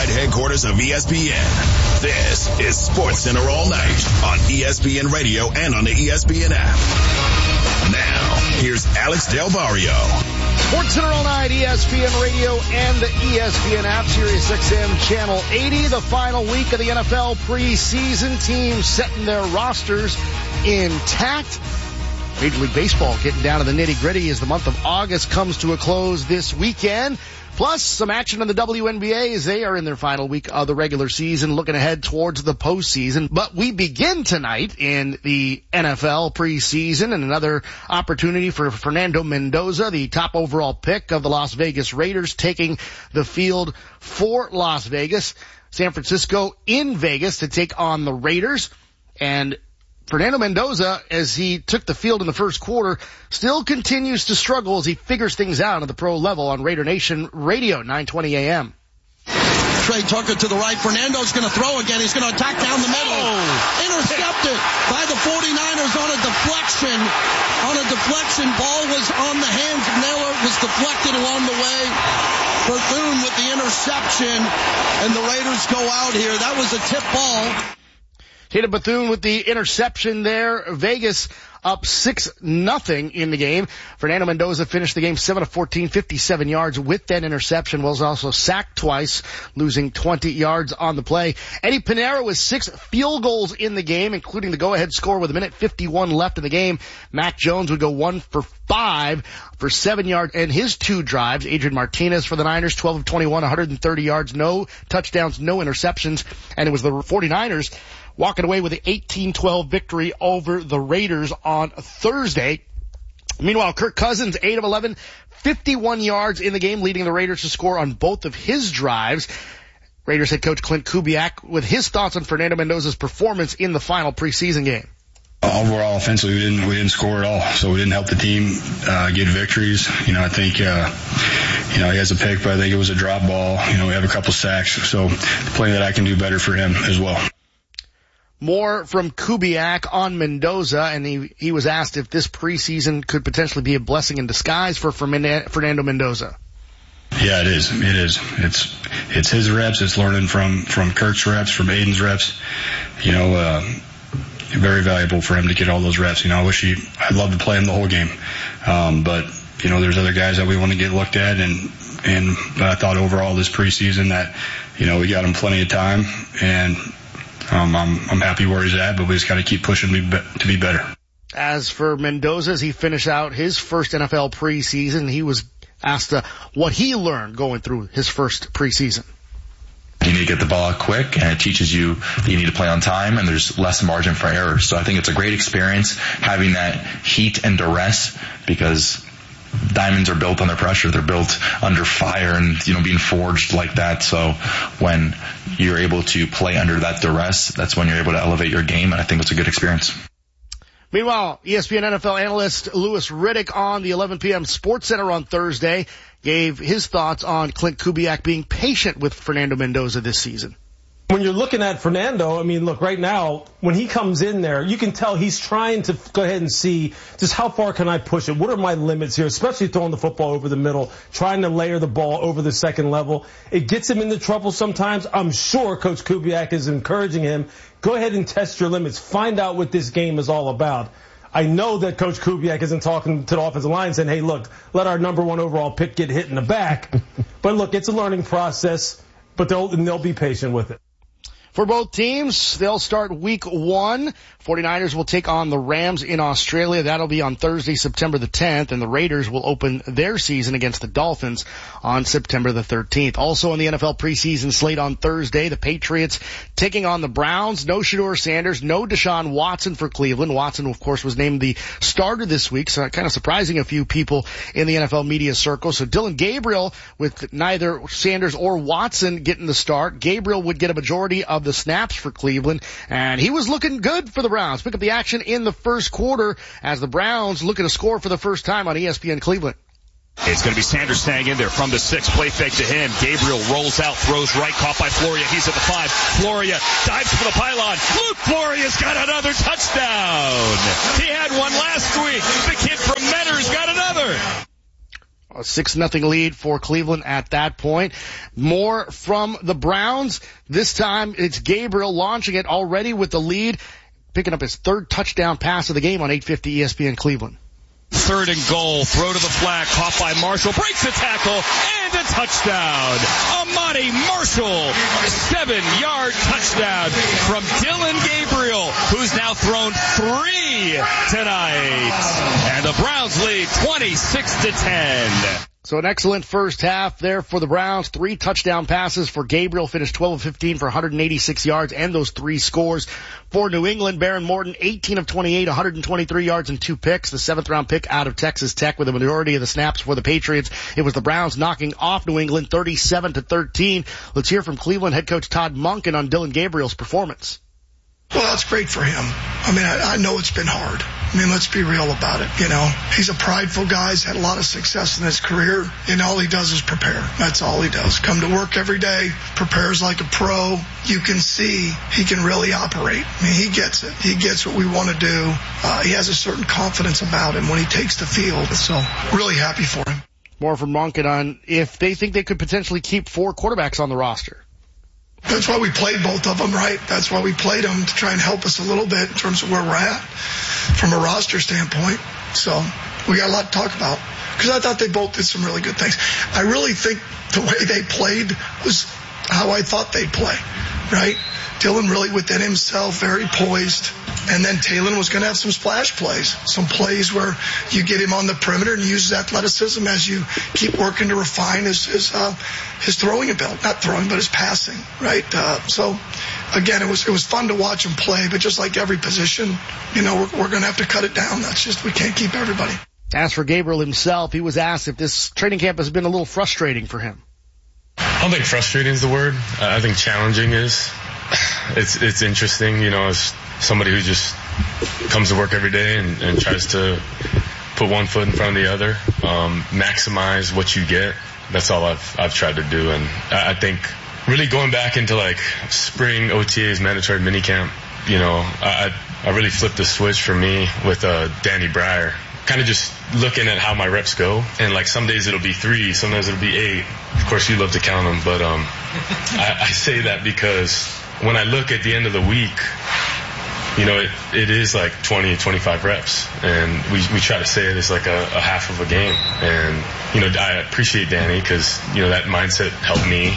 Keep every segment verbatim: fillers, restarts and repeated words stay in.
Worldwide headquarters of E S P N. This is Sports Center all night on E S P N Radio and on the E S P N app. Now, here's Alex Del Barrio. Sports Center all night, E S P N Radio and the E S P N app, Sirius X M Channel eighty. The final week of the N F L preseason. Teams setting their rosters intact. Major League Baseball getting down to the nitty-gritty as the month of August comes to a close this weekend. Plus, some action in the W N B A as they are in their final week of the regular season, looking ahead towards the postseason. But we begin tonight in the N F L preseason, and another opportunity for Fernando Mendoza, the top overall pick of the Las Vegas Raiders, taking the field for Las Vegas. San Francisco in Vegas to take on the Raiders. And Fernando Mendoza, as he took the field in the first quarter, still continues to struggle as he figures things out at the pro level on Raider Nation Radio, nine twenty A M. Trey Tucker to the right. Fernando's going to throw again. He's going to attack down the middle. Oh. Intercepted by the forty-niners on a deflection. On a deflection. Ball was on the hands of Naylor. It was deflected along the way. Bethune with the interception. And the Raiders go out here. That was a tip ball. Tatum Bethune with the interception there. Vegas up six nothing in the game. Fernando Mendoza finished the game seven of fourteen, fifty-seven yards with that interception. Was also sacked twice, losing twenty yards on the play. Eddie Pinheiro with six field goals in the game, including the go-ahead score with a minute fifty-one left in the game. Mac Jones would go one for five for seven yards and his two drives. Adrian Martinez for the Niners, twelve of twenty-one, one hundred thirty yards, no touchdowns, no interceptions. And it was the forty-niners walking away with an eighteen twelve victory over the Raiders on Thursday. Meanwhile, Kirk Cousins, eight of eleven, fifty-one yards in the game, leading the Raiders to score on both of his drives. Raiders head coach Clint Kubiak with his thoughts on Fernando Mendoza's performance in the final preseason game. Overall, offensively, we didn't we didn't score at all, so we didn't help the team uh, get victories. You know, I think uh, you know he has a pick, but I think it was a drop ball. You know, we have a couple sacks, so plenty that I can do better for him as well. More from Kubiak on Mendoza, and he, he was asked if this preseason could potentially be a blessing in disguise for Fernando Mendoza. Yeah, it is. It is. It's it's his reps. It's learning from from Kirk's reps, from Aiden's reps. You know, uh, very valuable for him to get all those reps. You know, I wish he. I'd love to play him the whole game, um, but you know, there's other guys that we want to get looked at, and and I thought overall this preseason that you know we got him plenty of time and. Um, I'm, I'm happy where he's at, but we just got to keep pushing to be, to be better. As for Mendoza, as he finished out his first N F L preseason, he was asked uh, what he learned going through his first preseason. You need to get the ball out quick, and it teaches you that you need to play on time, and there's less margin for error. So I think it's a great experience having that heat and duress, because diamonds are built under pressure. They're built under fire and, you know, being forged like that. So when you're able to play under that duress, that's when you're able to elevate your game, and I think it's a good experience. Meanwhile, E S P N N F L analyst Louis Riddick on the eleven p.m. Sports Center on Thursday gave his thoughts on Clint Kubiak being patient with Fernando Mendoza this season. When you're looking at Fernando, I mean, look, right now, when he comes in there, you can tell he's trying to go ahead and see just how far can I push it? What are my limits here, especially throwing the football over the middle, trying to layer the ball over the second level. It gets him into trouble sometimes. I'm sure Coach Kubiak is encouraging him. Go ahead and test your limits. Find out what this game is all about. I know that Coach Kubiak isn't talking to the offensive line saying, hey, look, let our number one overall pick get hit in the back. But look, it's a learning process, but they'll, they'll be patient with it. For both teams, they'll start week one. forty-niners will take on the Rams in Australia. That'll be on Thursday, September the tenth, and the Raiders will open their season against the Dolphins on September the thirteenth. Also in the N F L preseason slate on Thursday, the Patriots taking on the Browns. No Shedeur Sanders, no Deshaun Watson for Cleveland. Watson, of course, was named the starter this week, so kind of surprising a few people in the N F L media circle. So Dylan Gabriel, with neither Sanders or Watson getting the start, Gabriel would get a majority of the snaps for Cleveland, and he was looking good for the Browns. Pick up the action in the first quarter as the Browns looking to score for the first time on E S P N Cleveland. It's going to be Sanders staying in there from the six. Play fake to him. Gabriel rolls out, throws right, caught by Floria. He's at the five. Floria dives for the pylon. Luke Floria's got another touchdown. He had one last week. The kid from Mentor's got another. A six nothing lead for Cleveland at that point. More from the Browns. This time it's Gabriel launching it already with the lead, picking up his third touchdown pass of the game on eight fifty E S P N Cleveland. Third and goal, throw to the flat, caught by Marshall, breaks the tackle, and a touchdown. Amani Marshall, seven-yard touchdown from Dylan Gabriel, who's now thrown three tonight. And the Browns lead twenty-six to ten. So an excellent first half there for the Browns. Three touchdown passes for Gabriel, finished twelve of fifteen for one hundred eighty-six yards, and those three scores for New England. Baron Morton, eighteen of twenty-eight, one hundred twenty-three yards and two picks. The seventh round pick out of Texas Tech with the majority of the snaps for the Patriots. It was the Browns knocking off New England thirty-seven to thirteen. Let's hear from Cleveland head coach Todd Monken on Dylan Gabriel's performance. Well, that's great for him. I mean, I, I know it's been hard. I mean, let's be real about it. You know, he's a prideful guy. He's had a lot of success in his career, and all he does is prepare. That's all he does. Come to work every day, prepares like a pro. You can see he can really operate. I mean, he gets it. He gets what we want to do. Uh, he has a certain confidence about him when he takes the field. So, really happy for him. More from Monken on if they think they could potentially keep four quarterbacks on the roster. That's why we played both of them, right? That's why we played them, to try and help us a little bit in terms of where we're at from a roster standpoint. So we got a lot to talk about because I thought they both did some really good things. I really think the way they played was how I thought they'd play, right? Dylan really within himself, very poised. And then Talon was going to have some splash plays, some plays where you get him on the perimeter and use his athleticism as you keep working to refine his his, uh, his throwing ability, not throwing, but his passing, right? Uh, so, again, it was it was fun to watch him play, but just like every position, you know, we're, we're going to have to cut it down. That's just, we can't keep everybody. As for Gabriel himself, he was asked if this training camp has been a little frustrating for him. I don't think frustrating is the word. I think challenging is. It's it's interesting, you know, as somebody who just comes to work every day and, and tries to put one foot in front of the other, um, maximize what you get. That's all I've I've tried to do, and I, I think really going back into like spring O T As, mandatory minicamp, you know, I I really flipped the switch for me with uh, Danny Breyer. Kind of just looking at how my reps go, and like some days it'll be three, sometimes it'll be eight. Of course, you love to count them, but um, I, I say that because when I look at the end of the week, you know, it, it is like twenty, twenty-five reps, and we we try to say it as like a, a half of a game. And you know, I appreciate Danny because you know that mindset helped me.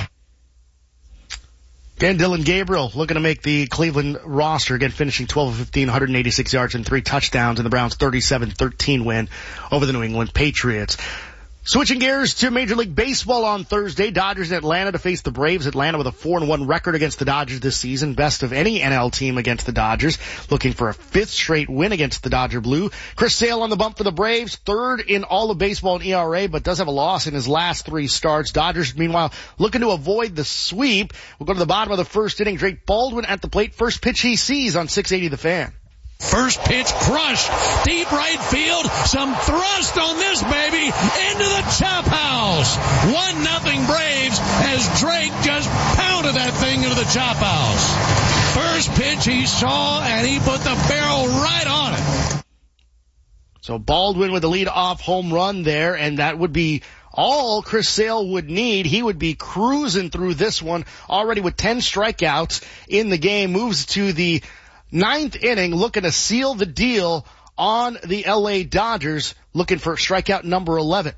Again, Dylan Gabriel looking to make the Cleveland roster, again finishing twelve of fifteen, one hundred eighty-six yards and three touchdowns in the Browns' thirty-seven thirteen win over the New England Patriots. Switching gears to Major League Baseball on Thursday, Dodgers in Atlanta to face the Braves. Atlanta with a four and one record against the Dodgers this season, best of any N L team against the Dodgers, looking for a fifth straight win against the Dodger Blue. Chris Sale on the bump for the Braves, third in all of baseball in E R A, but does have a loss in his last three starts. Dodgers, meanwhile, looking to avoid the sweep. We'll go to the bottom of the first inning. Drake Baldwin at the plate. First pitch he sees on six eighty The Fan. First pitch crushed, deep right field, some thrust on this baby, into the chop house. One nothing Braves as Drake just pounded that thing into the chop house. First pitch he saw, and he put the barrel right on it. So Baldwin with the lead-off home run there, and that would be all Chris Sale would need. He would be cruising through this one already with ten strikeouts in the game, moves to the ninth inning, looking to seal the deal on the L A Dodgers, looking for strikeout number eleven.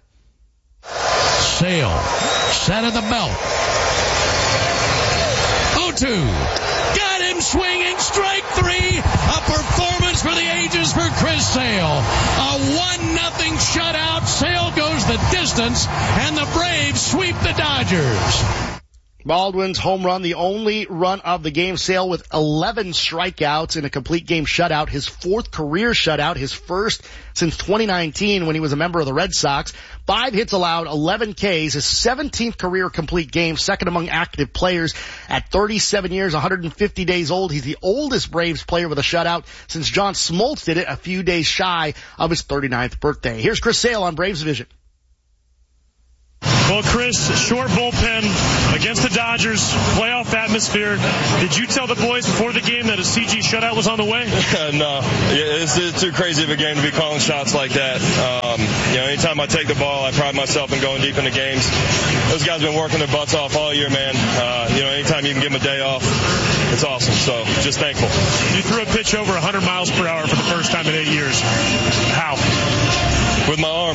Sale, set of the belt. oh two. Got him swinging, strike three. A performance for the ages for Chris Sale. A one nothing shutout. Sale goes the distance, and the Braves sweep the Dodgers. Baldwin's home run, the only run of the game. Sale with eleven strikeouts in a complete game shutout, his fourth career shutout, his first since twenty nineteen when he was a member of the Red Sox. Five hits allowed, eleven Ks, his seventeenth career complete game, second among active players at thirty-seven years, one hundred fifty days old. He's the oldest Braves player with a shutout since John Smoltz did it a few days shy of his thirty-ninth birthday. Here's Chris Sale on Braves Vision. Well, Chris, short bullpen against the Dodgers, playoff atmosphere. Did you tell the boys before the game that a C G shutout was on the way? No. Yeah, it's, it's too crazy of a game to be calling shots like that. Um, you know, anytime I take the ball, I pride myself in going deep into games. Those guys have been working their butts off all year, man. Uh, you know, anytime you can give them a day off, it's awesome. So just thankful. You threw a pitch over one hundred miles per hour for the first time in eight years. How? With my arm.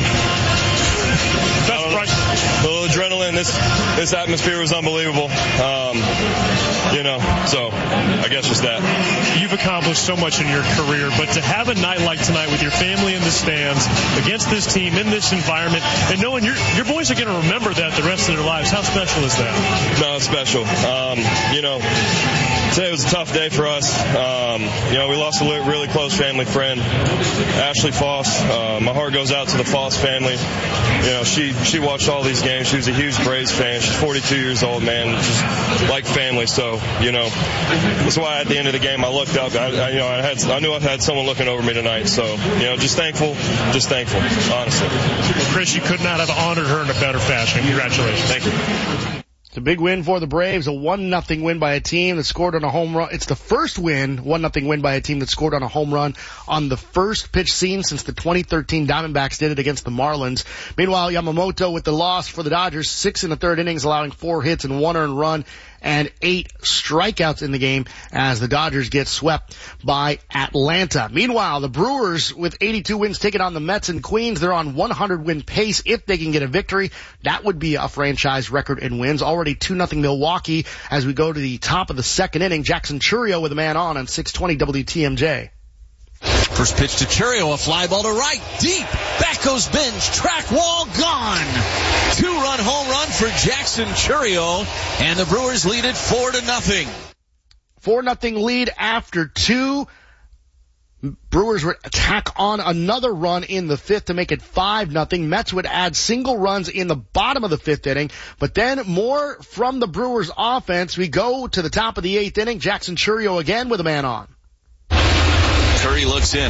That's right. A little adrenaline. This this atmosphere was unbelievable. Um, you know, so I guess just that. You've accomplished so much in your career, but to have a night like tonight with your family in the stands, against this team, in this environment, and knowing your your boys are going to remember that the rest of their lives, how special is that? No, it's special. Um, you know, today was a tough day for us. Um, you know, we lost a really close family friend, Ashley Foss. Uh, my heart goes out to the Foss family. You know, she she watched all these games. She was a huge Braves fan. She's forty-two years old, man. Just like family. So, you know, that's why at the end of the game I looked up. I, I you know, I had I knew I had someone looking over me tonight. So, you know, just thankful, just thankful, honestly. Chris, you could not have honored her in a better fashion. Congratulations. Thank you. It's a big win for the Braves, a one nothing win by a team that scored on a home run. It's the first win, one nothing win by a team that scored on a home run on the first pitch seen since the twenty thirteen Diamondbacks did it against the Marlins. Meanwhile, Yamamoto with the loss for the Dodgers, six in the third innings, allowing four hits and one earned run and eight strikeouts in the game as the Dodgers get swept by Atlanta. Meanwhile, the Brewers with eighty-two wins taking on the Mets in Queens. They're on one hundred win pace. If they can get a victory, that would be a franchise record in wins. Already two nothing Milwaukee as we go to the top of the second inning. Jackson Chourio with a man on on six twenty W T M J. First pitch to Chourio, a fly ball to right, deep. Back goes Bench, track wall gone. Two-run home run for Jackson Chourio, and the Brewers lead it four to nothing. Four nothing lead after two. Brewers would tack on another run in the fifth to make it five nothing. Mets would add single runs in the bottom of the fifth inning, but then more from the Brewers offense. We go to the top of the eighth inning. Jackson Chourio again with a man on. Curry looks in.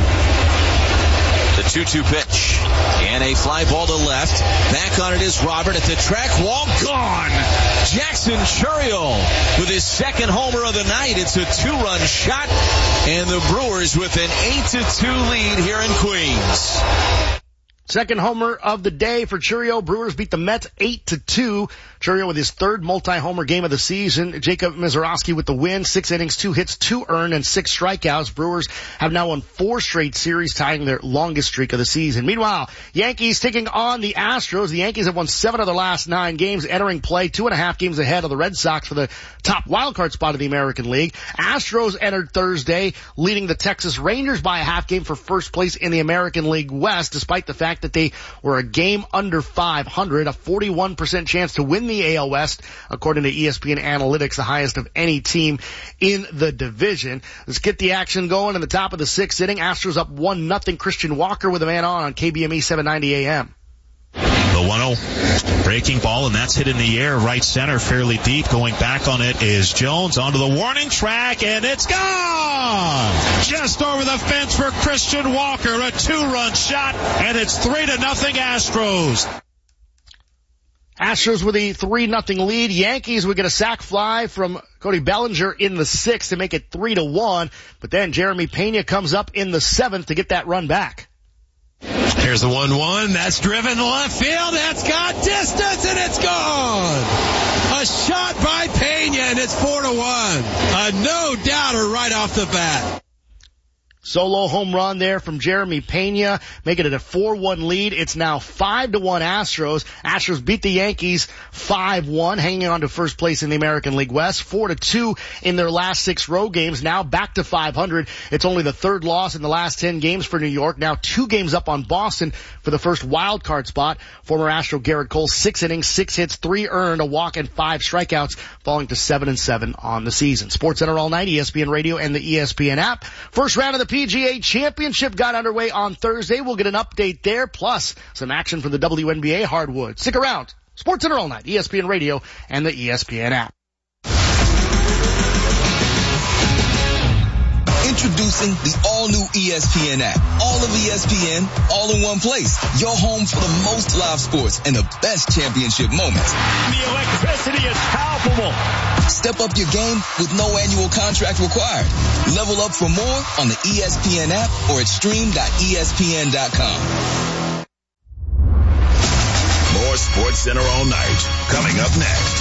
The two two pitch. And a fly ball to left. Back on it is Robert at the track wall. Gone. Jackson Chourio with his second homer of the night. It's a two-run shot. And the Brewers with an eight to two lead here in Queens. Second homer of the day for Chourio. Brewers beat the Mets eight to two. Chourio with his third multi-homer game of the season. Jacob Mizorowski with the win. Six innings, two hits, two earned, and six strikeouts. Brewers have now won four straight series, tying their longest streak of the season. Meanwhile, Yankees taking on the Astros. The Yankees have won seven of their last nine games, entering play two and a half games ahead of the Red Sox for the top wildcard spot of the American League. Astros entered Thursday, leading the Texas Rangers by a half game for first place in the American League West, despite the fact that they were a game under five hundred, a forty-one percent chance to win the A L West, according to E S P N Analytics, the highest of any team in the division. Let's get the action going in the top of the sixth inning. Astros up one nothing. Christian Walker with a man on on K B M E seven ninety A M. The one oh breaking ball, and that's hit in the air, right center, fairly deep. Going back on it is Jones onto the warning track, and it's gone! Just over the fence for Christian Walker, a two-run shot, and it's three to nothing Astros. Astros with a three nothing lead. Yankees would get a sac fly from Cody Bellinger in the sixth to make it three to one, but then Jeremy Pena comes up in the seventh to get that run back. Here's the one one. That's driven left field. That's got distance, and it's gone. A shot by Pena, and it's four to one. A no-doubter right off the bat. Solo home run there from Jeremy Pena, making it a four one lead. It's now five to one Astros. Astros beat the Yankees five one, hanging on to first place in the American League West. four to two in their last six road games, now back to five hundred. It's only the third loss in the last ten games for New York, now two games up on Boston for the first wild card spot. Former Astro Garrett Cole, six innings, six hits, three earned, a walk, and five strikeouts, falling to seven and seven on the season. SportsCenter all night, E S P N Radio and the E S P N app. First round of the P G A Championship got underway on Thursday. We'll get an update there, plus some action from the W N B A hardwood. Stick around. SportsCenter all night, E S P N Radio and the E S P N app. Introducing the all-new E S P N app. All of E S P N, all in one place. Your home for the most live sports and the best championship moments. The electricity is powerful Unbelievable. Step up your game with no annual contract required. Level up for more on the E S P N app or at stream dot E S P N dot com. More Sports Center all night. Coming up next.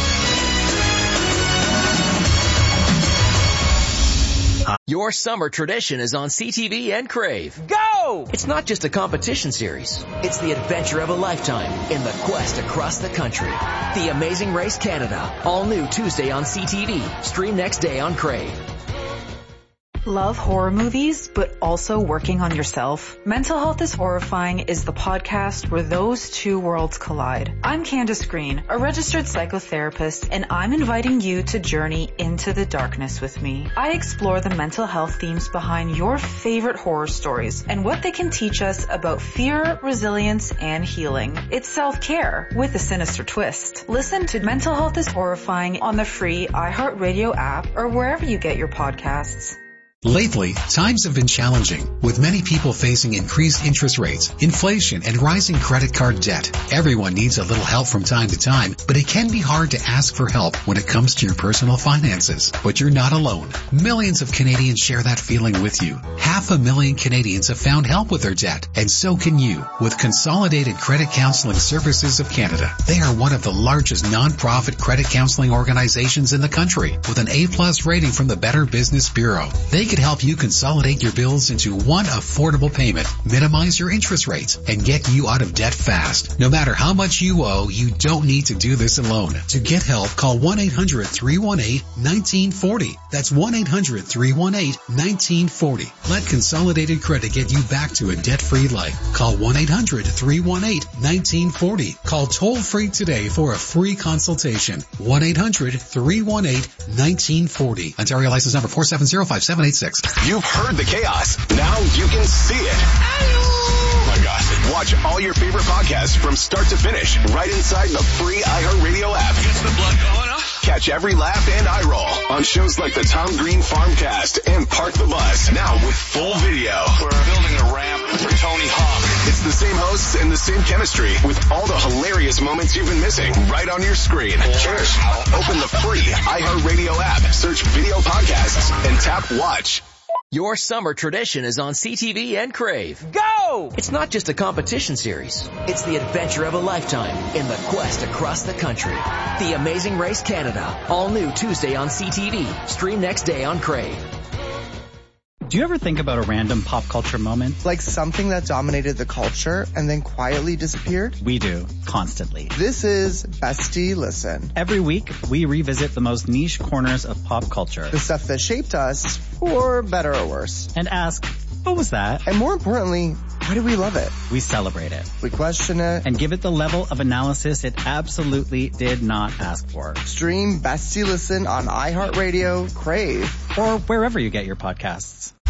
Your summer tradition is on C T V and Crave. Go! It's not just a competition series. It's the adventure of a lifetime in the quest across the country. The Amazing Race Canada. All new Tuesday on C T V. Stream next day on Crave. Love horror movies, but also working on yourself? Mental Health is Horrifying is the podcast where those two worlds collide. I'm Candace Green, a registered psychotherapist, and I'm inviting you to journey into the darkness with me. I explore the mental health themes behind your favorite horror stories and what they can teach us about fear, resilience, and healing. It's self-care with a sinister twist. Listen to Mental Health is Horrifying on the free iHeartRadio app or wherever you get your podcasts. Lately, times have been challenging, with many people facing increased interest rates, inflation, and rising credit card debt. Everyone needs a little help from time to time, but it can be hard to ask for help when it comes to your personal finances. But you're not alone. Millions of Canadians share that feeling with you. Half a million Canadians have found help with their debt, and so can you with Consolidated Credit Counseling Services of Canada. They are one of the largest non-profit credit counseling organizations in the country, with an A-plus rating from the Better Business Bureau. They can help you consolidate your bills into one affordable payment, minimize your interest rates, and get you out of debt fast. No matter how much you owe, you don't need to do this alone. To get help, call one eight hundred three one eight one nine four zero. That's one eight hundred three one eight one nine four zero. Let Consolidated Credit get you back to a debt-free life. Call one eight hundred three one eight one nine four zero. Call toll-free today for a free consultation. one eight hundred three one eight one nine four zero. Ontario license number four seven zero five seven eight six. You've heard the chaos. Now you can see it. Oh my God. Watch all your favorite podcasts from start to finish right inside the free iHeartRadio app. Gets the blood going up. Catch every laugh and eye roll on shows like the Tom Green Farmcast and Park the Bus. Now with full video. We're building a ramp for Tony Hawk. It's the same hosts and the same chemistry with all the hilarious moments you've been missing right on your screen. Cheers. Open the free iHeartRadio app, search video podcasts, and tap watch. Your summer tradition is on C T V and Crave. Go! It's not just a competition series. It's the adventure of a lifetime in the quest across the country. The Amazing Race Canada. All new Tuesday on C T V. Stream next day on Crave. Do you ever think about a random pop culture moment? Like something that dominated the culture and then quietly disappeared? We do, constantly. This is Bestie Listen. Every week, we revisit the most niche corners of pop culture. The stuff that shaped us, for better or worse. And ask, what was that? And more importantly, why do we love it? We celebrate it. We question it. And give it the level of analysis it absolutely did not ask for. Stream Bestie Listen on iHeartRadio, Crave, or wherever you get your podcasts.